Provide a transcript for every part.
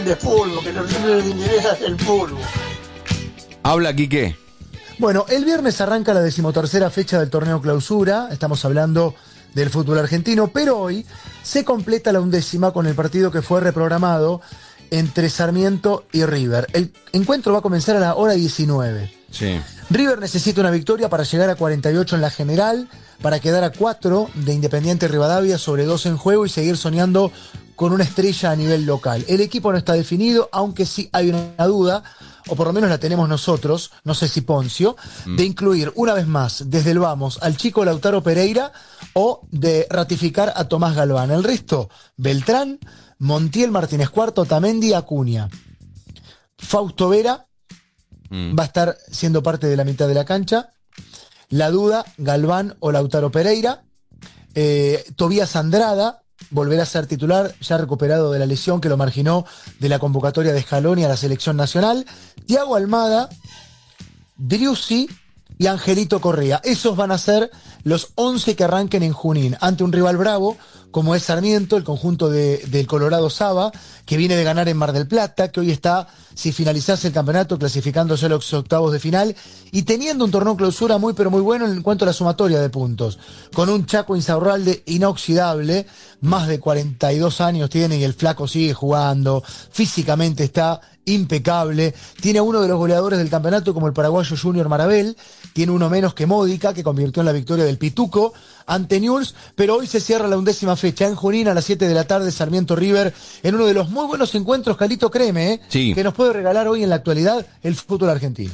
de fútbol, que no siempre me interesa el fútbol. Habla, Quique. Bueno, el viernes arranca la 13ª fecha del torneo Clausura, estamos hablando del fútbol argentino, pero hoy se completa la 11ª con el partido que fue reprogramado entre Sarmiento y River. El encuentro va a comenzar a la hora 19. Sí. River necesita una victoria para llegar a 48 en la general, para quedar a 4 de Independiente Rivadavia sobre 2 en juego y seguir soñando con una estrella a nivel local. El equipo no está definido, aunque sí hay una duda, o por lo menos la tenemos nosotros, no sé si Poncio, de incluir una vez más desde el vamos al chico Lautaro Pereira o de ratificar a Tomás Galván. El resto, Beltrán, Montiel, Martínez Cuarto, Tamendi, Acuña. Fausto Vera va a estar siendo parte de la mitad de la cancha. La duda, Galván o Lautaro Pereira. Tobías Andrada volverá a ser titular, ya recuperado de la lesión que lo marginó de la convocatoria de Scaloni a la selección nacional. Thiago Almada, Driussi y Angelito Correa. Esos van a ser los 11 que arranquen en Junín, ante un rival bravo, como es Sarmiento, el conjunto del Colorado Saba, que viene de ganar en Mar del Plata, que hoy está, si finalizase el campeonato, clasificándose a los octavos de final, y teniendo un torneo clausura muy pero muy bueno en cuanto a la sumatoria de puntos, con un Chaco Insaurralde inoxidable, más de 42 años tiene y el flaco sigue jugando, físicamente está impecable, tiene a uno de los goleadores del campeonato como el paraguayo Junior Marabel, tiene uno menos que Módica, que convirtió en la victoria del Pituco ante Newell's, pero hoy se cierra la 11ª fecha en Junín a las 7 de la tarde, Sarmiento River, en uno de los muy buenos encuentros, Calito, créeme, Sí. que nos puede regalar hoy en la actualidad el fútbol argentino.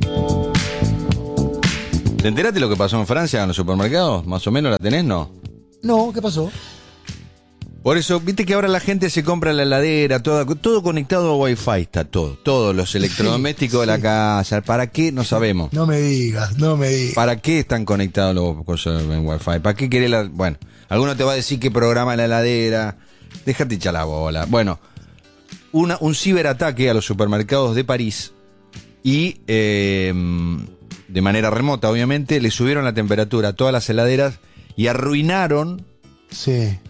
¿Te enteraste lo que pasó en Francia en los supermercados? ¿Más o menos la tenés, no? No, ¿qué pasó? Por eso, viste que ahora la gente se compra la heladera, todo conectado a Wi-Fi, está todo. Todos los electrodomésticos de la casa. ¿Para qué? No sabemos. No me digas. ¿Para qué están conectados los cosas en Wi-Fi? ¿Para qué querés la...? Bueno, alguno te va a decir qué programa la heladera. Déjate echar la bola. Bueno, un ciberataque a los supermercados de París y, de manera remota, obviamente, le subieron la temperatura a todas las heladeras y arruinaron Sí.